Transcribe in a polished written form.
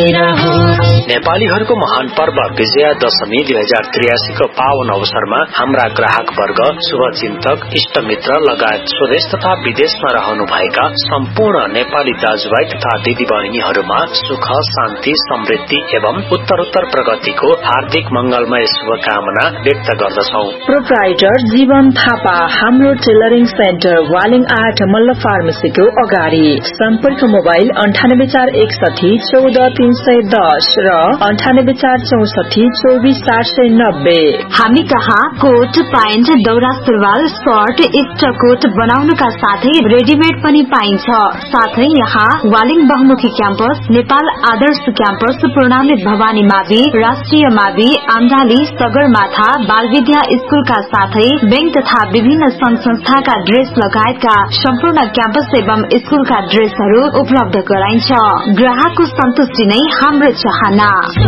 नेपालीहरूको महान पर्व विजया दशमी 2083 को पावन अवसरमा हाम्रा ग्राहक वर्ग, शुभचिन्तक, इष्टमित्र लगायत स्वदेश तथा विदेशमा रहनु भएका सम्पूर्ण नेपाली दाजुभाइ तथा दिदीबहिनीहरूमा सुख, शान्ति, समृद्धि एवं उत्तरोत्तर प्रगतिको हार्दिक मंगलमय शुभकामना व्यक्त गर्दछौं। प्रोप्राइटर जीवन थापा, हाम्रो टेलरिङ सेन्टर, वालिङ 8 मल्ल फार्मेसीको अगाडि। सम्पर्क मोबाइल 9841 14310 र 9864 24790। हामी कहाँ कोट, प्यान्ट, दौरा सुरुवाल, शर्ट, इस्टकोट बनाउनका साथै रेडिमेड पनि पाइन्छ। साथै यहाँ वालिङ बहुमुखी क्याम्पस, नेपाल आदर्श क्याम्पस, पूर्णामित भवानी मावि, राष्ट्रिय मावि, आन्दाली, सगरमाथा, बालविद्या स्कूलका साथै बैंक तथा विभिन्न संघ संस्थाका ड्रेस लगायतका सम्पूर्ण क्याम्पस एवं स्कूलका ड्रेसहरू उपलब्ध गराइन्छ। ग्राहकको सन्तुष्टि नै हाम्रो चाहना।